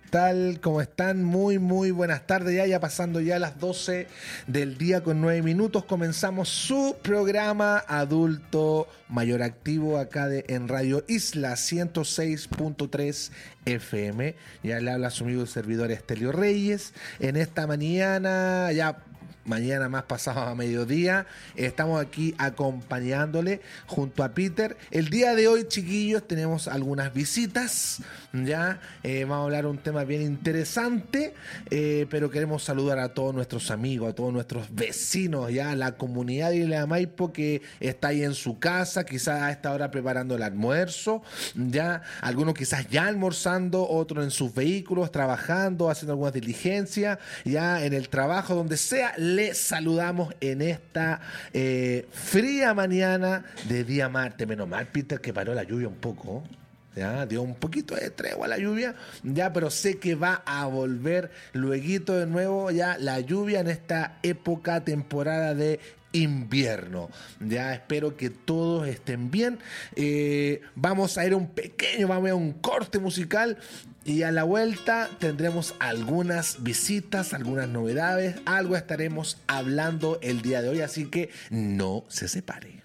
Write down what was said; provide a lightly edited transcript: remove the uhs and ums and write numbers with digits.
tal? ¿Cómo están? Muy buenas tardes. Ya pasando ya las 12 del día con 9 minutos, comenzamos su programa Adulto Mayor Activo acá en Radio Isla 106.3 FM. Ya le habla su amigo y servidor Estelio Reyes. En esta mañana, mañana más pasado a mediodía, estamos aquí acompañándole junto a Peter. El día de hoy, chiquillos, tenemos algunas visitas, vamos a hablar de un tema bien interesante, pero queremos saludar a todos nuestros amigos, a todos nuestros vecinos, la comunidad de Isla Maipo que está ahí en su casa, quizás a esta hora preparando el almuerzo, algunos quizás ya almorzando, otros en sus vehículos, trabajando, haciendo algunas diligencias, en el trabajo, donde sea. Les saludamos en esta fría mañana de día martes. Menos mal, Peter, que paró la lluvia un poco. Dio un poquito de tregua a la lluvia, pero sé que va a volver lueguito de nuevo la lluvia en esta temporada de invierno. Espero que todos estén bien. Vamos a ir vamos a ir a un corte musical. Y a la vuelta tendremos algunas visitas, algunas novedades, algo estaremos hablando el día de hoy, así que no se separe.